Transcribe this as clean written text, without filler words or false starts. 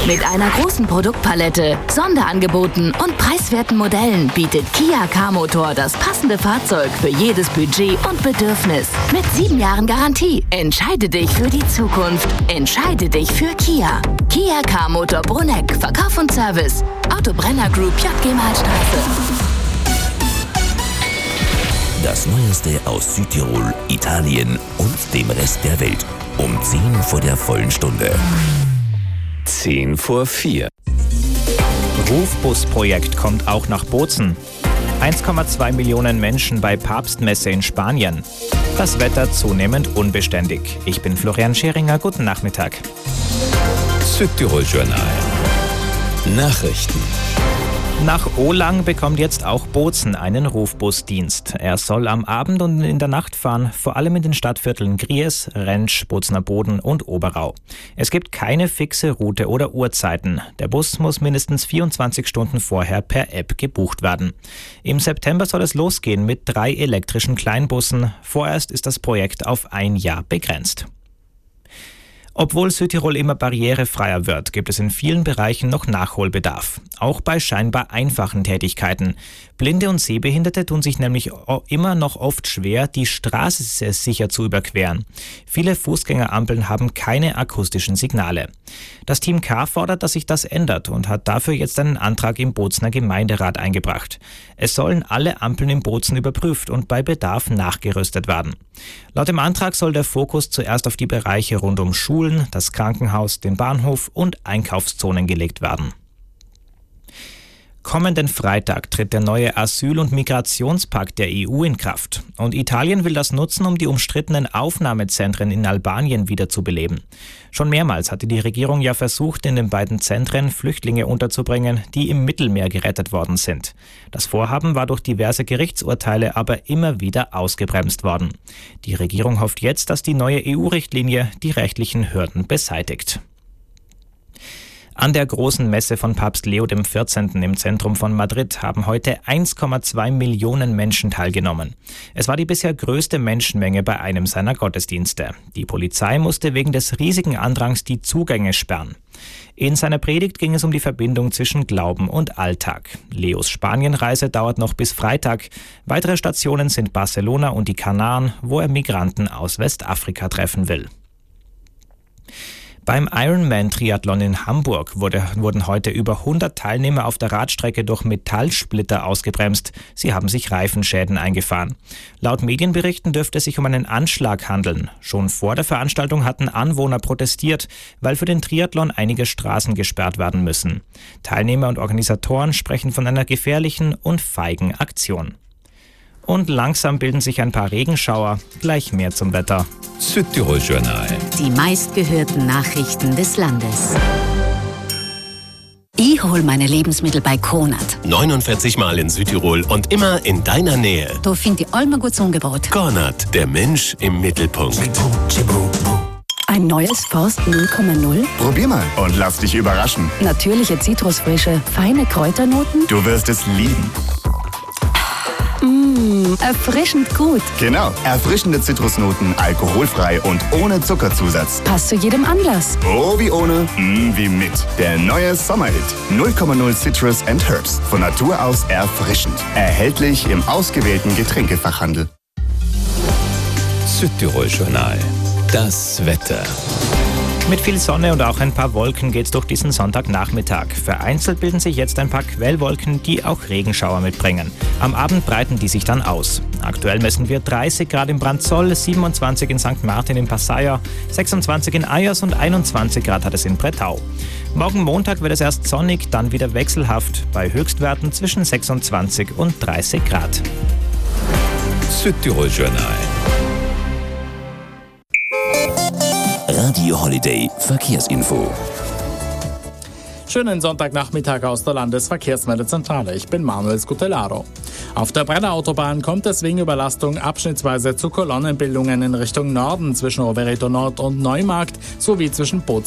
Mit einer großen Produktpalette, Sonderangeboten und preiswerten Modellen bietet Kia K-Motor das passende Fahrzeug für jedes Budget und Bedürfnis. Mit 7 Jahren Garantie. Entscheide dich für die Zukunft. Entscheide dich für Kia. Kia K-Motor Bruneck. Verkauf und Service. Autobrenner Group JG-Malstraße. Das Neueste aus Südtirol, Italien und dem Rest der Welt. Um 10 vor der vollen Stunde. 10 vor 4. Rufbus-Projekt kommt auch nach Bozen. 1,2 Millionen Menschen bei Papstmesse in Spanien. Das Wetter zunehmend unbeständig. Ich bin Florian Scheringer. Guten Nachmittag. Südtirol Journal. Nachrichten. Nach Ohlang bekommt jetzt auch Bozen einen Rufbusdienst. Er soll am Abend und in der Nacht fahren, vor allem in den Stadtvierteln Gries, Rentsch, Bozener Boden und Oberau. Es gibt keine fixe Route oder Uhrzeiten. Der Bus muss mindestens 24 Stunden vorher per App gebucht werden. Im September soll es losgehen mit 3 elektrischen Kleinbussen. Vorerst ist das Projekt auf 1 Jahr begrenzt. Obwohl Südtirol immer barrierefreier wird, gibt es in vielen Bereichen noch Nachholbedarf. Auch bei scheinbar einfachen Tätigkeiten. Blinde und Sehbehinderte tun sich nämlich immer noch oft schwer, die Straße sicher zu überqueren. Viele Fußgängerampeln haben keine akustischen Signale. Das Team K fordert, dass sich das ändert und hat dafür jetzt einen Antrag im Bozener Gemeinderat eingebracht. Es sollen alle Ampeln in Bozen überprüft und bei Bedarf nachgerüstet werden. Laut dem Antrag soll der Fokus zuerst auf die Bereiche rund um Schulen, das Krankenhaus, den Bahnhof und Einkaufszonen gelegt werden. Kommenden Freitag tritt der neue Asyl- und Migrationspakt der EU in Kraft. Und Italien will das nutzen, um die umstrittenen Aufnahmezentren in Albanien wiederzubeleben. Schon mehrmals hatte die Regierung ja versucht, in den beiden Zentren Flüchtlinge unterzubringen, die im Mittelmeer gerettet worden sind. Das Vorhaben war durch diverse Gerichtsurteile aber immer wieder ausgebremst worden. Die Regierung hofft jetzt, dass die neue EU-Richtlinie die rechtlichen Hürden beseitigt. An der großen Messe von Papst Leo XIV. Im Zentrum von Madrid haben heute 1,2 Millionen Menschen teilgenommen. Es war die bisher größte Menschenmenge bei einem seiner Gottesdienste. Die Polizei musste wegen des riesigen Andrangs die Zugänge sperren. In seiner Predigt ging es um die Verbindung zwischen Glauben und Alltag. Leos Spanienreise dauert noch bis Freitag. Weitere Stationen sind Barcelona und die Kanaren, wo er Migranten aus Westafrika treffen will. Beim Ironman-Triathlon in Hamburg wurden heute über 100 Teilnehmer auf der Radstrecke durch Metallsplitter ausgebremst. Sie haben sich Reifenschäden eingefahren. Laut Medienberichten dürfte es sich um einen Anschlag handeln. Schon vor der Veranstaltung hatten Anwohner protestiert, weil für den Triathlon einige Straßen gesperrt werden müssen. Teilnehmer und Organisatoren sprechen von einer gefährlichen und feigen Aktion. Und langsam bilden sich ein paar Regenschauer. Gleich mehr zum Wetter. Südtirol Journal. Die meistgehörten Nachrichten des Landes. Ich hole meine Lebensmittel bei Konrad. 49 Mal in Südtirol und immer in deiner Nähe. Da finde ich allem gutes Angebot. Konrad, der Mensch im Mittelpunkt. Ein neues Forst 0,0? Probier mal und lass dich überraschen. Natürliche Zitrusfrische, feine Kräuternoten? Du wirst es lieben. Erfrischend gut. Genau, erfrischende Zitrusnoten, alkoholfrei und ohne Zuckerzusatz. Passt zu jedem Anlass. Oh, wie ohne, wie mit. Der neue Sommerhit. 0,0 Citrus and Herbs. Von Natur aus erfrischend. Erhältlich im ausgewählten Getränkefachhandel. Südtirol Journal. Das Wetter. Mit viel Sonne und auch ein paar Wolken geht's durch diesen Sonntagnachmittag. Vereinzelt bilden sich jetzt ein paar Quellwolken, die auch Regenschauer mitbringen. Am Abend breiten die sich dann aus. Aktuell messen wir 30 Grad in Brandzoll, 27 in St. Martin in Passeier, 26 in Ayers und 21 Grad hat es in Brettau. Morgen Montag wird es erst sonnig, dann wieder wechselhaft, bei Höchstwerten zwischen 26 und 30 Grad. Südtirol Journal. Radio Holiday Verkehrsinfo. Schönen Sonntagnachmittag aus der Landesverkehrsmeldezentrale. Ich bin Manuel Scutellaro. Auf der Brenner Autobahn kommt es wegen Überlastung abschnittsweise zu Kolonnenbildungen in Richtung Norden zwischen Obereto Nord und Neumarkt sowie zwischen Bozen